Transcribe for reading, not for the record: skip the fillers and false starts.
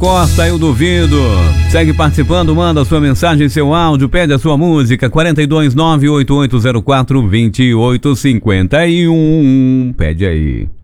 Costa, eu duvido. Segue participando, manda sua mensagem, seu áudio, pede a sua música, 42988042851. Pede aí.